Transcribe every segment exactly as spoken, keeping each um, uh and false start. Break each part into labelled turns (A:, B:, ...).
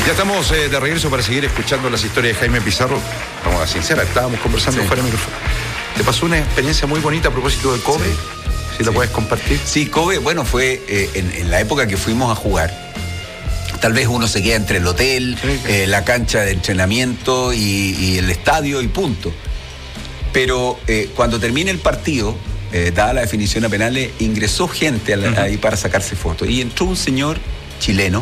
A: Ya estamos eh, de regreso para seguir escuchando las historias de Jaime Pizarro. Vamos a sincera, estábamos conversando sí. fuera de micrófono. Te pasó una experiencia muy bonita a propósito de Kobe. Sí. Si sí. la puedes compartir.
B: Sí, Kobe, bueno, fue eh, en, en la época que fuimos a jugar. Tal vez uno se queda entre el hotel, sí, claro. eh, la cancha de entrenamiento y, y el estadio y punto. Pero eh, cuando termine el partido, eh, dada la definición a penales, ingresó gente a la, uh-huh. ahí para sacarse fotos. Y entró un señor chileno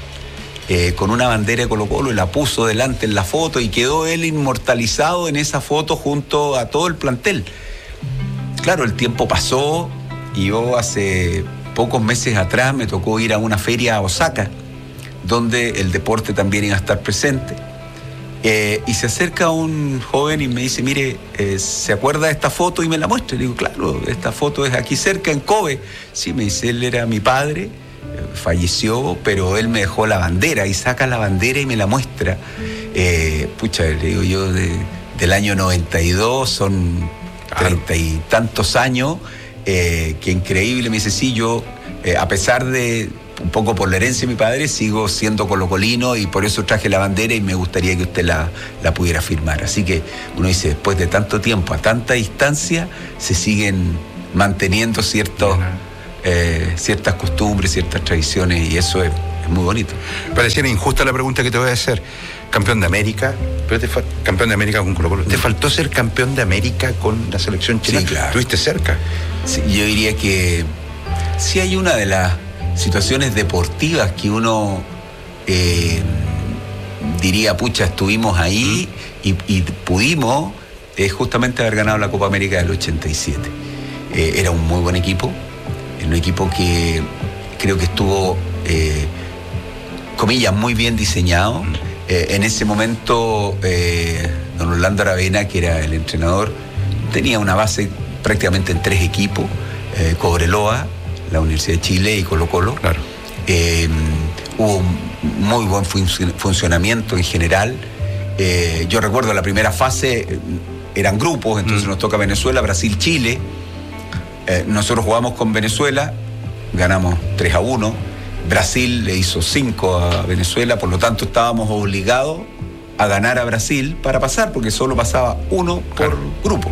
B: eh, con una bandera de Colo-Colo y la puso delante en la foto y quedó él inmortalizado en esa foto junto a todo el plantel. Claro, el tiempo pasó y yo hace pocos meses atrás me tocó ir a una feria a Osaka, donde el deporte también iba a estar presente. Eh, y se acerca un joven y me dice, mire, eh, ¿se acuerda de esta foto? Y me la muestra. Y digo, claro, esta foto es aquí cerca, en Kobe. Sí, me dice, él era mi padre, eh, falleció, pero él me dejó la bandera. Y saca la bandera y me la muestra. Eh, pucha, le digo yo, de, del año noventa y dos, son treinta y tantos años. Eh, que increíble. Me dice, sí, yo, eh, a pesar de... un poco por la herencia de mi padre, sigo siendo colocolino y por eso traje la bandera y me gustaría que usted la, la pudiera firmar. Así que uno dice, después de tanto tiempo, a tanta distancia, se siguen manteniendo ciertos, eh, ciertas costumbres, ciertas tradiciones, y eso es, es muy bonito.
A: Pareciera injusta la pregunta que te voy a hacer. Campeón de América, pero te fa- campeón de América con Colo-Colo. ¿Te faltó ser campeón de América con la selección chilena?
B: Sí, claro.
A: ¿Estuviste cerca?
B: Sí, yo diría que sí hay una de las situaciones deportivas que uno eh, diría, pucha, estuvimos ahí y, y pudimos eh, justamente haber ganado la Copa América del ochenta y siete. Eh, era un muy buen equipo, un equipo que creo que estuvo, eh, comillas, muy bien diseñado. Eh, en ese momento, eh, don Orlando Aravena, que era el entrenador, tenía una base prácticamente en tres equipos, eh, Cobreloa, la Universidad de Chile y Colo-Colo.
A: Claro.
B: Eh, hubo un muy buen fun- funcionamiento en general. Eh, yo recuerdo la primera fase, eran grupos, entonces mm. nos toca Venezuela, Brasil, Chile. Eh, nosotros jugamos con Venezuela, ganamos tres a uno. Brasil le hizo cinco a Venezuela, por lo tanto estábamos obligados a ganar a Brasil para pasar, porque solo pasaba uno por claro. grupo.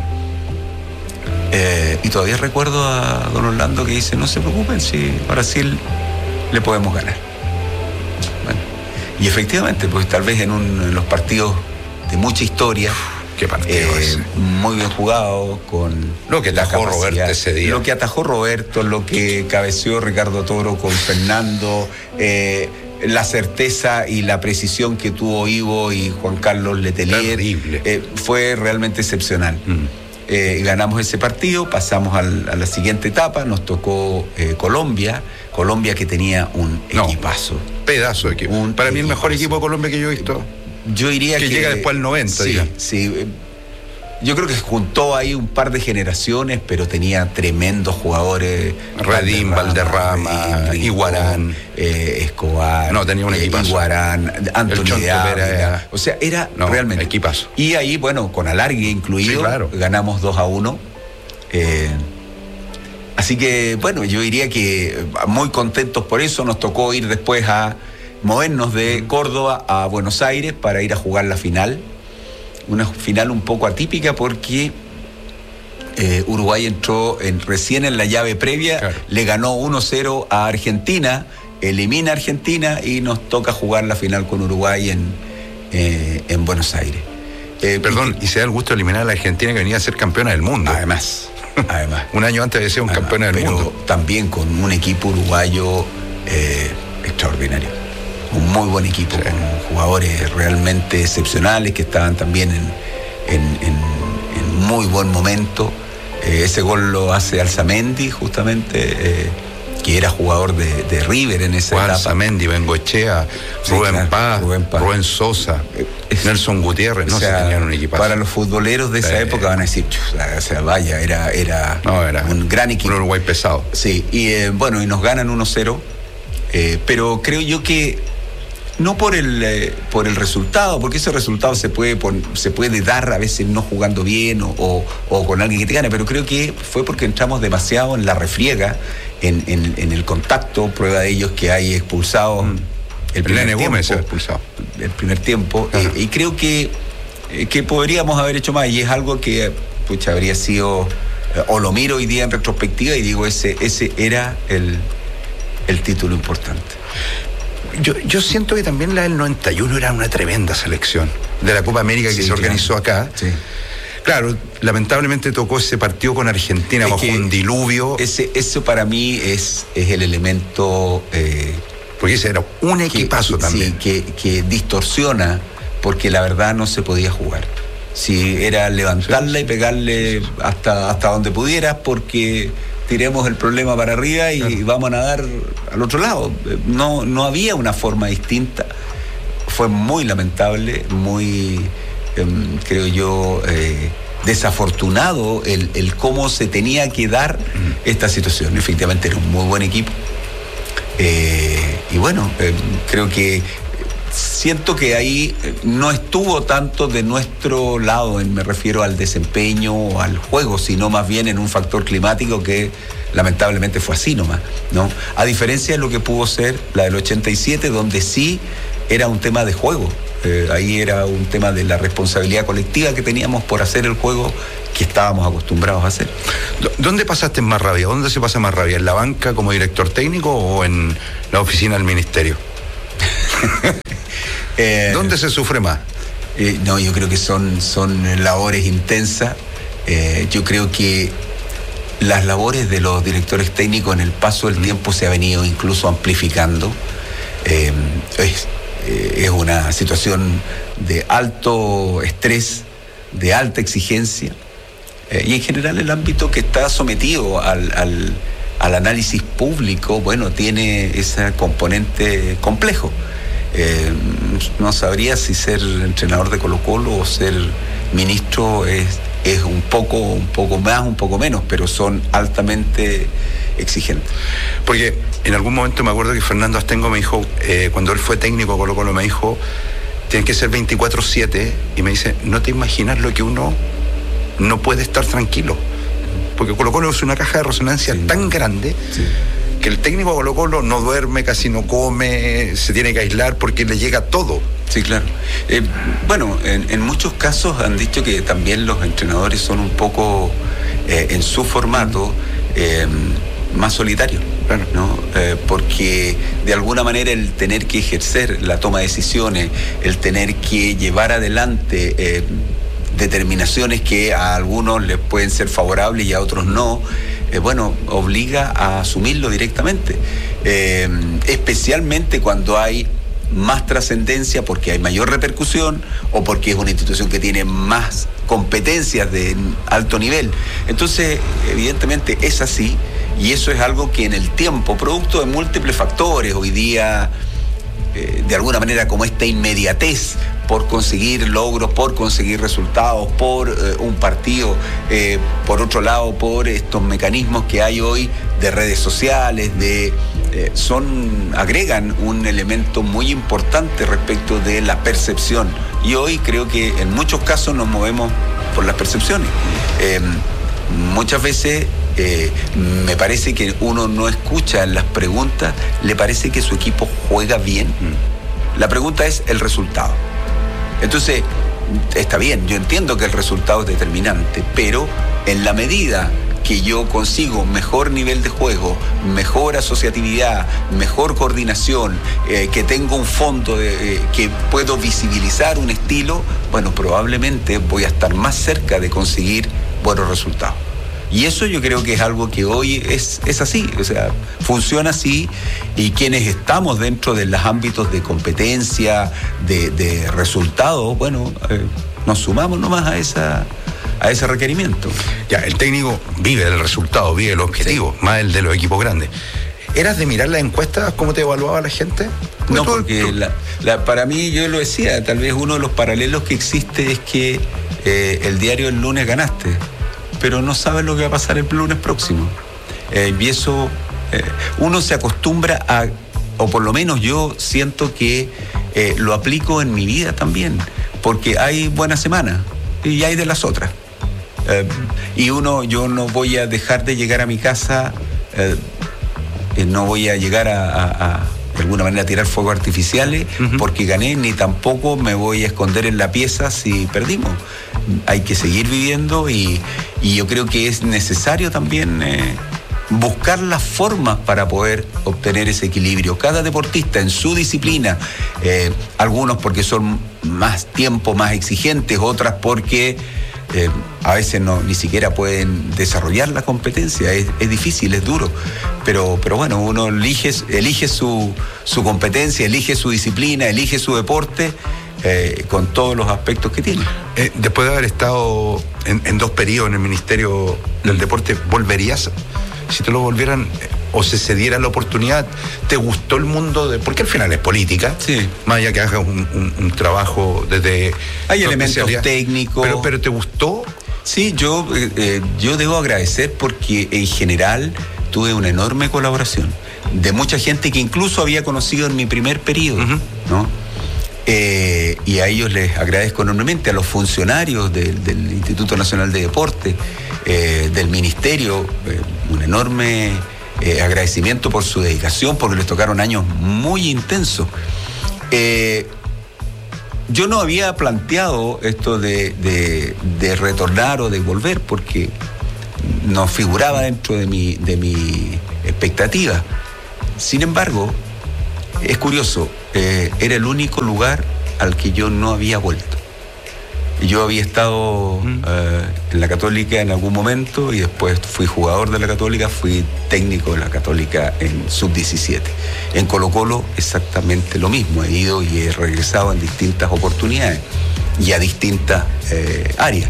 B: Eh, y todavía recuerdo a don Orlando que dice, no se preocupen, si a Brasil le podemos ganar. Bueno, y efectivamente, pues tal vez en, un, en los partidos de mucha historia,
A: qué partido
B: eh,
A: ese.
B: muy bien jugado, con
A: lo que atajó Roberto ese día.
B: Lo que atajó Roberto, lo que cabeceó Ricardo Toro con Fernando, eh, la certeza y la precisión que tuvo Ivo y Juan Carlos Letelier, eh, fue realmente excepcional. Mm. Eh, ganamos ese partido, pasamos al, a la siguiente etapa, nos tocó eh, Colombia, Colombia que tenía un
A: no,
B: equipazo.
A: Pedazo de equipo. Un Para mí el mejor equipo de Colombia que yo he visto.
B: Yo diría
A: que...
B: que
A: llega después al noventa,
B: sí,
A: diga.
B: sí. Yo creo que juntó ahí un par de generaciones, pero tenía tremendos jugadores.
A: Redín, Valderrama, Iguarán,
B: eh, Escobar.
A: No, tenía un equipazo.
B: Iguarán, Antonio de Ávila. O sea, era
A: no,
B: realmente
A: equipazo.
B: Y ahí, bueno, con alargue incluido,
A: sí, claro.
B: ganamos dos a uno. Eh, así que, bueno, yo diría que muy contentos por eso. Nos tocó ir después a movernos de Córdoba a Buenos Aires para ir a jugar la final. Una final un poco atípica porque eh, Uruguay entró en, recién en la llave previa, claro. le ganó uno cero a Argentina, elimina a Argentina y nos toca jugar la final con Uruguay en, eh, en Buenos Aires.
A: Eh, Perdón, y, y se da el gusto de eliminar a la Argentina, que venía a ser campeona del mundo.
B: Además, además.
A: Un año antes de ser un además, campeona del
B: pero
A: mundo.
B: También con un equipo uruguayo eh, extraordinario. Un muy buen equipo, sí. con jugadores realmente excepcionales que estaban también en, en, en, en muy buen momento. Eh, ese gol lo hace Alzamendi, justamente, eh, que era jugador de, de River en esa
A: Juan
B: etapa.
A: Alzamendi, Bengoechea, sí, Rubén, claro, Paz, Rubén Paz, Rubén Sosa, eh, es, Nelson Gutiérrez, no o sea, se tenían un equipazo.
B: Para los futboleros de esa eh, época van a decir, o sea, vaya, era, era,
A: no, era
B: un gran equipo.
A: Un Uruguay pesado.
B: Sí, y eh, bueno, y nos ganan uno cero, eh, pero creo yo que no por el eh, por el resultado, porque ese resultado se puede pon, se puede dar a veces no jugando bien o, o, o con alguien que te gane, pero creo que fue porque entramos demasiado en la refriega, en, en, en el contacto. Prueba de ello es que hay expulsados mm. el primer
A: Lene Gómez
B: tiempo,
A: expulsado.
B: el primer tiempo, uh-huh. eh, y creo que, eh, que podríamos haber hecho más, y es algo que pucha, habría sido, eh, o lo miro hoy día en retrospectiva y digo, ese, ese era el, el título importante.
A: Yo, yo siento que también la del noventa y uno era una tremenda selección de la Copa América que sí, se organizó claro. acá. Sí. Claro, lamentablemente tocó ese partido con Argentina bajo un diluvio.
B: Ese, eso para mí es, es el elemento... Eh,
A: porque ese era un equipazo
B: que,
A: también.
B: Sí, que, que distorsiona, porque la verdad no se podía jugar. Si era levantarla sí. y pegarle sí, sí. hasta, hasta donde pudieras, porque tiremos el problema para arriba y claro. vamos a nadar al otro lado. No, no había una forma distinta. Fue muy lamentable, muy... Eh, creo yo, eh, desafortunado el, el cómo se tenía que dar mm. esta situación. Efectivamente era un muy buen equipo. Eh, y bueno, eh, creo que siento que ahí no estuvo tanto de nuestro lado, en, me refiero al desempeño o al juego, sino más bien en un factor climático que lamentablemente fue así nomás, ¿no? A diferencia de lo que pudo ser la del ochenta y siete, donde sí era un tema de juego. Eh, ahí era un tema de la responsabilidad colectiva que teníamos por hacer el juego que estábamos acostumbrados a hacer.
A: ¿Dónde pasaste más rabia? ¿Dónde se pasa más rabia? ¿En la banca como director técnico o en la oficina del ministerio? eh, ¿Dónde se sufre más?
B: Eh, no, yo creo que son, son labores intensas. Eh, yo creo que las labores de los directores técnicos en el paso del tiempo se ha venido incluso amplificando. Eh, es, es una situación de alto estrés, de alta exigencia, eh, y en general el ámbito que está sometido al, al, al análisis público, bueno, tiene ese componente complejo. Eh, no sabría si ser entrenador de Colo-Colo o ser ministro es, es un poco, un poco más, un poco menos, pero son altamente exigentes.
A: Porque en algún momento me acuerdo que Fernando Astengo me dijo, eh, cuando él fue técnico de Colo-Colo, me dijo, tienes que ser veinticuatro siete, y me dice, no te imaginas lo que uno no puede estar tranquilo, porque Colo-Colo es una caja de resonancia sí. tan grande sí. que el técnico de Colo-Colo no duerme, casi no come, se tiene que aislar porque le llega todo.
B: Sí, claro. Eh, bueno, en, en muchos casos han dicho que también los entrenadores son un poco, eh, en su formato, eh, más solitarios, claro. ¿no? Eh, porque de alguna manera el tener que ejercer la toma de decisiones, el tener que llevar adelante eh, determinaciones que a algunos les pueden ser favorables y a otros no, eh, bueno, obliga a asumirlo directamente, eh, especialmente cuando hay más trascendencia, porque hay mayor repercusión o porque es una institución que tiene más competencias de alto nivel. Entonces, evidentemente es así, y eso es algo que en el tiempo, producto de múltiples factores, hoy día, eh, de alguna manera, como esta inmediatez por conseguir logros, por conseguir resultados, por eh, un partido, eh, por otro lado, por estos mecanismos que hay hoy de redes sociales, de eh, son agregan un elemento muy importante respecto de la percepción. Y hoy creo que en muchos casos nos movemos por las percepciones. Eh, muchas veces eh, me parece que uno no escucha en las preguntas, le parece que su equipo juega bien. La pregunta es el resultado. Entonces, está bien, yo entiendo que el resultado es determinante, pero en la medida que yo consigo mejor nivel de juego, mejor asociatividad, mejor coordinación, eh, que tengo un fondo de, eh, que puedo visibilizar un estilo, bueno, probablemente voy a estar más cerca de conseguir buenos resultados. Y eso yo creo que es algo que hoy es, es así, o sea, funciona así, y quienes estamos dentro de los ámbitos de competencia, de, de resultados, bueno, eh, nos sumamos nomás a esa... a ese requerimiento.
A: Ya, el técnico vive del resultado, vive el objetivo, sí. más el de los equipos grandes. ¿Eras de mirar las encuestas, cómo te evaluaba la gente?
B: No, porque la, la, para mí, yo lo decía, tal vez uno de los paralelos que existe es que eh, el diario el lunes ganaste, pero no sabes lo que va a pasar el lunes próximo. Eh, y eso, eh, uno se acostumbra a, o por lo menos yo siento que eh, lo aplico en mi vida también, porque hay buenas semanas y hay de las otras. Eh, y uno, yo no voy a dejar de llegar a mi casa, eh, no voy a llegar a, a, de alguna manera tirar fuegos artificiales uh-huh. porque gané, ni tampoco me voy a esconder en la pieza si perdimos. Hay que seguir viviendo y, y yo creo que es necesario también eh, buscar las formas para poder obtener ese equilibrio. Cada deportista en su disciplina, eh, algunos porque son más tiempo, más exigentes, otras porque eh, a veces no, ni siquiera pueden desarrollar la competencia. Es, es difícil, es duro, pero, pero bueno, uno elige, elige su, su competencia, elige su disciplina, elige su deporte, Eh, con todos los aspectos que tiene.
A: Eh, después de haber estado en, en dos periodos en el Ministerio del Deporte, ¿volverías? Si te lo volvieran eh, o se cediera la oportunidad, ¿te gustó el mundo de...? Porque al final es política,
B: sí.
A: Más allá que hagas un, un, un trabajo desde...
B: Hay elementos técnicos.
A: Pero, pero ¿te gustó?
B: Sí, yo, eh, yo debo agradecer porque en general tuve una enorme colaboración de mucha gente que incluso había conocido en mi primer periodo, uh-huh. ¿no? Eh, y a ellos les agradezco enormemente, a los funcionarios de, del Instituto Nacional de Deporte, eh, del Ministerio, eh, un enorme eh, agradecimiento por su dedicación, porque les tocaron años muy intensos. Eh, yo no había planteado esto de, de, de retornar o de volver, porque no figuraba dentro de mi, de mi expectativa. Sin embargo, es curioso, eh, era el único lugar al que yo no había vuelto. Yo había estado mm. eh, en la Católica en algún momento y después fui jugador de la Católica, fui técnico de la Católica en sub diecisiete. En Colo-Colo exactamente lo mismo, he ido y he regresado en distintas oportunidades y a distintas eh, áreas.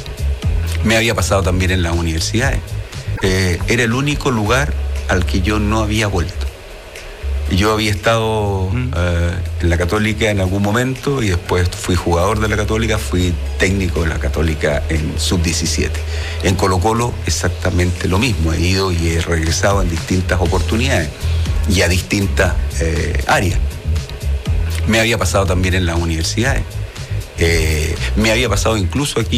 B: Me había pasado también en las universidades. Eh, era el único lugar al que yo no había vuelto. Yo había estado mm. eh, en la Católica en algún momento y después fui jugador de la Católica, fui técnico de la Católica en sub diecisiete. En Colo-Colo exactamente lo mismo, he ido y he regresado en distintas oportunidades y a distintas eh, áreas. Me había pasado también en las universidades, eh, me había pasado incluso aquí